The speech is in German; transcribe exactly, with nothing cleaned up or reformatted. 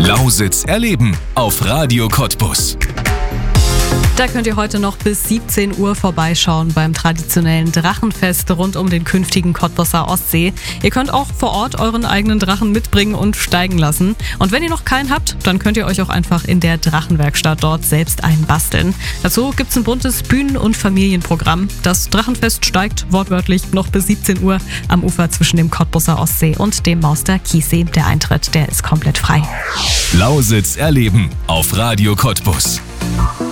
Lausitz erleben auf Radio Cottbus. Da könnt ihr heute noch bis siebzehn Uhr vorbeischauen beim traditionellen Drachenfest rund um den künftigen Cottbuser Ostsee. Ihr könnt auch vor Ort euren eigenen Drachen mitbringen und steigen lassen. Und wenn ihr noch keinen habt, dann könnt ihr euch auch einfach in der Drachenwerkstatt dort selbst einen basteln. Dazu gibt's ein buntes Bühnen- und Familienprogramm. Das Drachenfest steigt wortwörtlich noch bis siebzehn Uhr am Ufer zwischen dem Cottbuser Ostsee und dem Mauster Chiemsee. Der Eintritt, der ist komplett frei. Lausitz erleben auf Radio Cottbus.